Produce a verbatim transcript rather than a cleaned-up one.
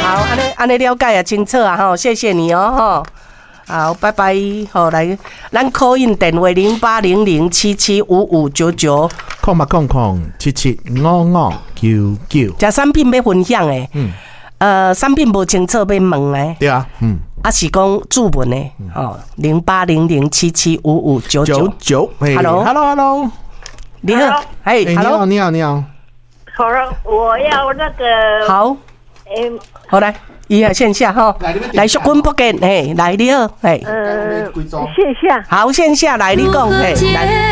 好，安尼安尼了解也清楚啊，吼，谢谢你哦，吼。好，拜拜。好，来，咱 call in 电话零八零零七七五五九九， 空嘛空空七七五五九九。 这产品要分享诶，嗯，呃，产品无清楚要问诶， 对啊，嗯， 啊是讲注文诶，哦，零八零零七七五五九九九。 Hello，Hello，Hello， 你好，哎 ，Hello，你好，你好。 好了，我要那个好， 嗯， 好来。一下线下哈，来淑君不见，嘿，来你好，嘿， 呃，线下， 好线下来你讲，嘿，来。